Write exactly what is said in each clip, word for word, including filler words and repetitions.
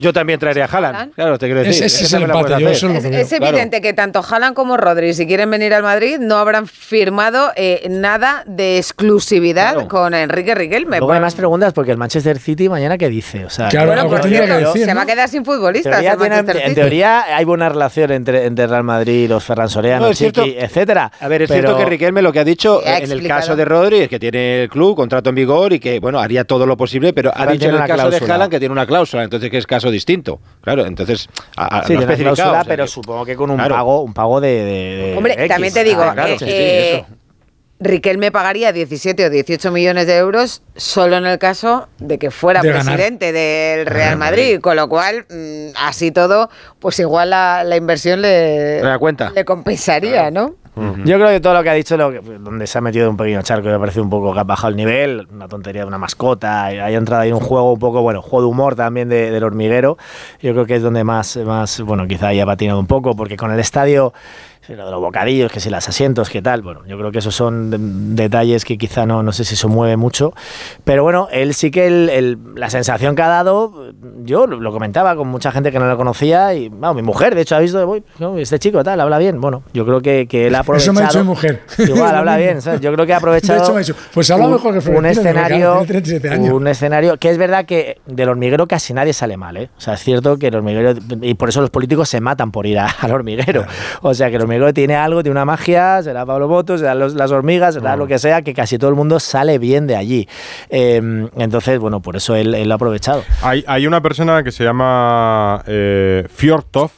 Yo también traería a Haaland, claro, te quiero decir. Ese, ese es el empate, yo eso es, es evidente claro. que tanto Haaland como Rodri, si quieren venir al Madrid, no habrán firmado eh, nada de exclusividad claro. con Enrique Riquelme. Luego hay más preguntas porque el Manchester City mañana ¿qué dice? O sea, claro, bueno, por cierto, decir, se ¿no? va a quedar sin futbolistas. Teoría tiene, en teoría hay buena relación entre, entre Real Madrid, los Ferran Soriano, no, Chiqui, etcétera. A ver, es pero... cierto que Riquelme lo que ha dicho ha en explicado. El caso de Rodri es que tiene el club, contrato en vigor y que bueno haría todo lo posible, pero ha dicho en el caso cláusula. de Haaland que tiene una cláusula, entonces que es caso distinto. Claro, entonces a, a, sí, no tiene cláusula, o sea, pero que, supongo que con un claro. pago, un pago de, de, de hombre, X. también te digo, ah, claro, eh, sí, eh, sí, Riquelme pagaría diecisiete o dieciocho millones de euros solo en el caso de que fuera de presidente del Real Madrid, con lo cual, mmm, así todo, pues igual la, la inversión le, le compensaría, ¿no? Uh-huh. Yo creo que todo lo que ha dicho, lo que, donde se ha metido un pequeño charco, me parece un poco que ha bajado el nivel, una tontería de una mascota, hay entrado ahí en un juego un poco, bueno, juego de humor también de, del hormiguero. Yo creo que es donde más, más bueno, quizá haya patinado un poco, porque con el estadio, lo de los bocadillos, que si los asientos, que tal, bueno, yo creo que esos son de, detalles que quizá no, no sé si se mueve mucho, pero bueno, él sí que el, el, la sensación que ha dado, yo lo, lo comentaba con mucha gente que no lo conocía, y bueno, mi mujer, de hecho, ha visto, uy, no, este chico tal, habla bien, bueno, yo creo que, que él ha aprovechado. Eso me ha dicho mi mujer. Igual, habla bien, ¿sabes? Yo creo que ha aprovechado de hecho, me ha dicho, pues habla un, mejor que Florentino, un escenario, años. un escenario, que es verdad que del hormiguero casi nadie sale mal, ¿eh? O sea, es cierto que el hormiguero, y por eso los políticos se matan por ir a, al hormiguero, claro. O sea, que el hormiguero tiene algo, tiene una magia, será Pablo Boto, serán los, las hormigas, será mm. lo que sea, que casi todo el mundo sale bien de allí. Eh, entonces, bueno, por eso él, él lo ha aprovechado. Hay, hay una persona que se llama eh, Fjørtoft,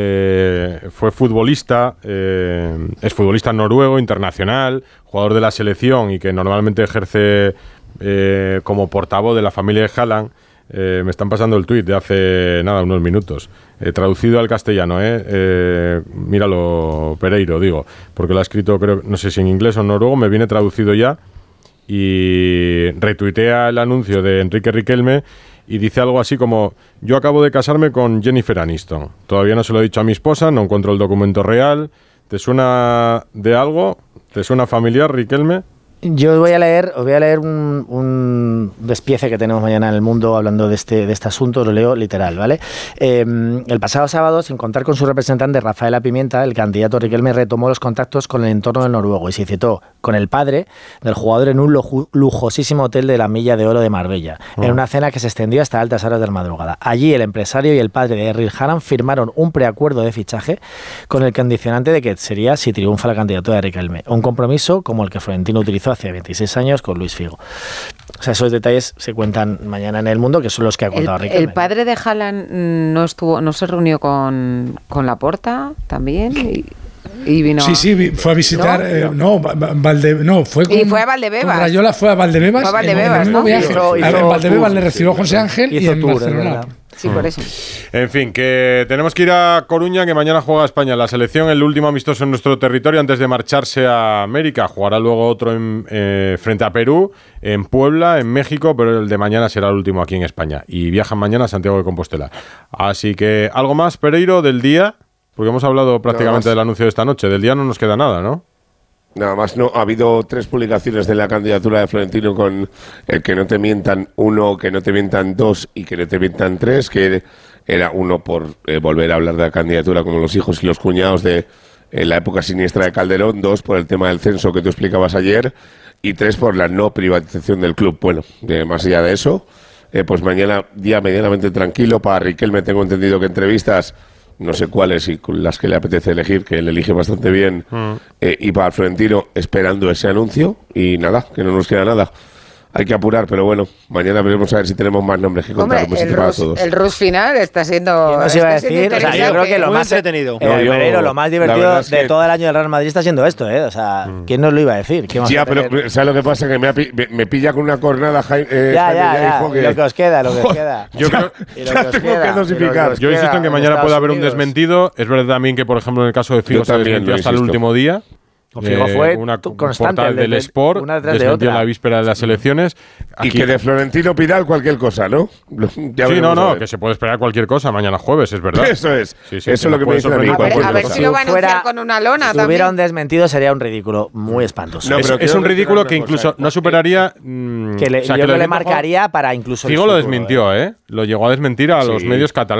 que fue futbolista, eh, es futbolista noruego, internacional, jugador de la selección y que normalmente ejerce eh, como portavoz de la familia de Haaland. Eh, me están pasando el tuit de hace nada, unos minutos. Eh, traducido al castellano, ¿eh? Eh, míralo, Pereiro, digo, porque lo ha escrito, creo, no sé si en inglés o en noruego, me viene traducido ya. Y retuitea el anuncio de Enrique Riquelme y dice algo así como: yo acabo de casarme con Jennifer Aniston. Todavía no se lo he dicho a mi esposa, no encuentro el documento real. ¿Te suena de algo? ¿Te suena familiar, Riquelme? Yo os voy a leer, os voy a leer un, un despiece que tenemos mañana en El Mundo hablando de este, de este asunto, lo leo literal, ¿vale? Eh, el pasado sábado, sin contar con su representante Rafaela Pimienta, el candidato Riquelme retomó los contactos con el entorno del noruego y se citó con el padre del jugador en un lujo, lujosísimo hotel de la Milla de Oro de Marbella, oh. en una cena que se extendió hasta altas horas de la madrugada. Allí el empresario y el padre de Erling Haaland firmaron un preacuerdo de fichaje con el condicionante de que sería si triunfa la candidatura de Riquelme, un compromiso como el que Florentino utilizó hace veintiséis años con Luis Figo. O sea, esos detalles se cuentan mañana en El Mundo, que son los que ha contado el, Riquelme. ¿El padre de Haaland no estuvo, no se reunió con, con Laporta también? Y, y vino sí, sí, fue a visitar, ¿no? Eh, no, Valde, no, fue con, y fue a Valdebebas. Rayola fue a Valdebebas. Fue a Valdebebas, en, en ¿no? Viaje. Hizo, hizo, en Valdebebas tour, le recibió José Ángel hizo y en tour, Barcelona. Sí, por eso. En fin, que tenemos que ir a Coruña, que mañana juega España. La selección, el último amistoso en nuestro territorio antes de marcharse a América. Jugará luego otro en, eh, frente a Perú, en Puebla, en México, pero el de mañana será el último aquí en España. Y viajan mañana a Santiago de Compostela. Así que, ¿algo más, Pereiro, del día? Porque hemos hablado prácticamente del anuncio de esta noche. Del día no nos queda nada, ¿no? Nada más, no. Ha habido tres publicaciones de la candidatura de Florentino con el que no te mientan uno, que no te mientan dos y que no te mientan tres, que era uno por eh, volver a hablar de la candidatura como los hijos y los cuñados de eh, la época siniestra de Calderón, dos por el tema del censo que tú explicabas ayer y tres por la no privatización del club. Bueno, eh, más allá de eso, eh, pues mañana día medianamente tranquilo para Riquelme. Tengo entendido que entrevistas, no sé cuáles y las que le apetece elegir, que él elige bastante bien, mm. eh, y para Florentino esperando ese anuncio y nada, que no nos queda nada. Hay que apurar, pero bueno, mañana veremos a ver si tenemos más nombres que contar. Hombre, el, Rus, todos. el Rus final está siendo... No se iba a decir, o sea, yo creo que lo muy más entretenido. Eh, no, yo, Pereiro, lo más divertido es de que... todo el año del Real Madrid está siendo esto, ¿eh? O sea, mm. ¿quién nos lo iba a decir? Ya, pero ¿sabes lo que pasa? Que me, me, me pilla con una cornada Jaime, eh, ya, ya, ya, hijo, que... lo que os queda, lo que os queda. Yo creo y lo que os tengo queda, que dosificar. Yo insisto en que mañana puede haber un desmentido. Es verdad también que, por ejemplo, en el caso de Figo se desmentió hasta el último día. Figo fue eh, una constante, portal del, del Sport, una detrás de desmentió otra. la víspera de las elecciones. Aquí. Y que de Florentino Pidal cualquier cosa, ¿no? Ya sí, no, no, que se puede esperar cualquier cosa mañana jueves, es verdad. Eso es, sí, sí, eso es lo que me dice a mí. A ver, a ver si lo va a anunciar con una lona si también. Si hubiera un desmentido sería un ridículo muy espantoso. No, pero es, es un ridículo que incluso no superaría... Que le, o sea, yo que le marcaría para incluso... Figo lo desmintió, ¿eh? Lo llegó a desmentir a los medios catalanes.